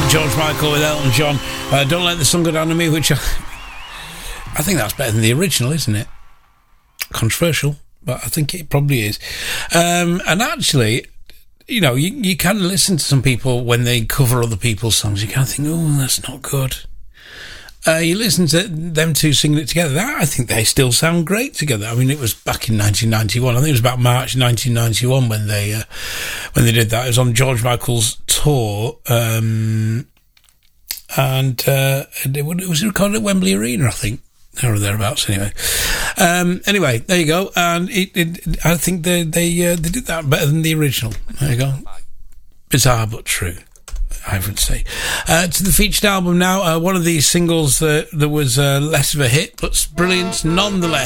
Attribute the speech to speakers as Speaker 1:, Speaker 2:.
Speaker 1: George Michael with Elton John. Don't Let the Sun Go Down on Me, which I think that's better than the original, isn't it? Controversial, but I think it probably is. And actually, you know, you can listen to some people when they cover other people's songs. You kind of think, oh, that's not good. You listen to them two singing it together. I think they still sound great together. I mean, it was back in 1991. I think it was about March 1991 when they did that. It was on George Michael's tour, and it was recorded at Wembley Arena, I think, or thereabouts. Anyway, there you go. And I think they did that better than the original. There you go. Bizarre but true, I would say. To the featured album now. One of these singles that was less of a hit, but brilliant nonetheless.